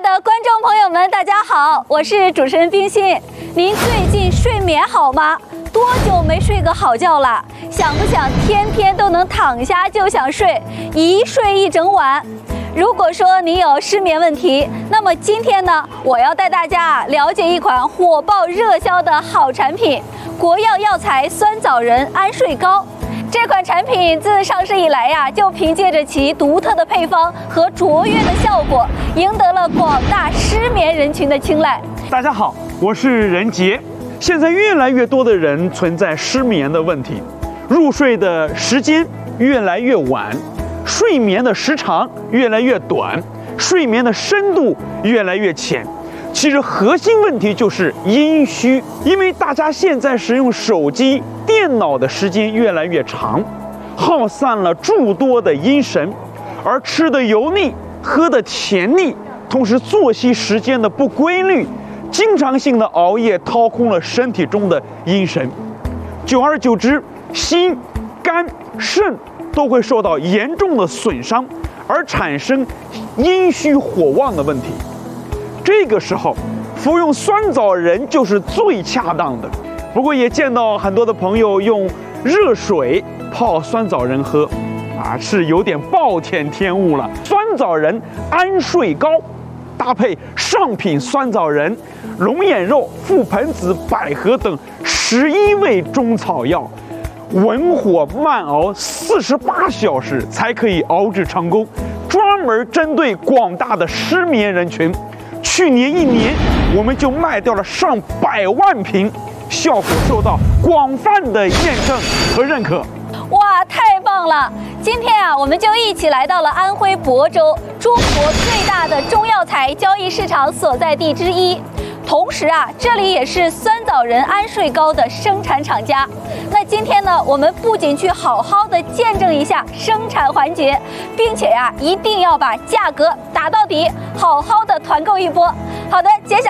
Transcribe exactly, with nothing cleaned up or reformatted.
的观众朋友们，大家好，我是主持人冰心。您最近睡眠好吗？多久没睡个好觉了？想不想天天都能躺下就想睡，一睡一整晚？如果说您有失眠问题，那么今天呢，我要带大家了解一款火爆热销的好产品——国药药材酸枣仁安睡膏。这款产品自上市以来呀，就凭借着其独特的配方和卓越的效果，赢得了广大失眠人群的青睐。 大家好，我是任杰。现在越来越多的人存在失眠的问题，入睡的时间越来越晚，睡眠的时长越来越短，睡眠的深度越来越浅。其实核心问题就是阴虚，因为大家现在使用手机、电脑的时间越来越长，耗散了诸多的阴神，而吃的油腻，喝的甜腻，同时作息时间的不规律，经常性的熬夜掏空了身体中的阴神，久而久之，心、肝、肾都会受到严重的损伤，而产生阴虚火旺的问题。这个时候，服用酸枣仁就是最恰当的。不过也见到很多的朋友用热水泡酸枣仁喝，啊，是有点暴殄天物了。酸枣仁安睡膏搭配上品酸枣仁、龙眼肉、覆盆子、百合等十一味中草药，文火慢熬四十八小时才可以熬制成功，专门针对广大的失眠人群。去年一年，我们就卖掉了上百万瓶，效果受到广泛的验证和认可。 哇，太棒了！今天啊，我们就一起来到了安徽亳州，中国最大的中药材交易市场所在地之一。同时啊，这里也是酸枣仁安睡膏的生产厂家。那今天呢，我们不仅去好好的见证一下生产环节，并且呀、啊，一定要把价格打到底，好好的团购一波。好的，接下来。